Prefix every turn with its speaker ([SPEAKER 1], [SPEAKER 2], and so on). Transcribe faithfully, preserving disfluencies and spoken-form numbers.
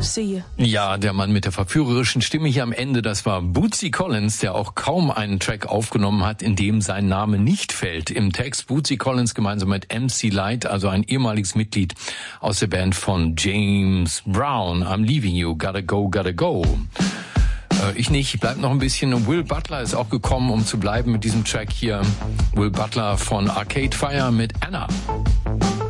[SPEAKER 1] See you.
[SPEAKER 2] Ja, der Mann mit der verführerischen Stimme hier am Ende, das war Bootsy Collins, der auch kaum einen Track aufgenommen hat, in dem sein Name nicht fällt. Im Text Bootsy Collins gemeinsam mit M C Light, also ein ehemaliges Mitglied aus der Band von James Brown. I'm leaving you, gotta go, gotta go. Äh, ich nicht, ich bleib noch ein bisschen. Will Butler ist auch gekommen, um zu bleiben mit diesem Track hier. Will Butler von Arcade Fire mit Anna.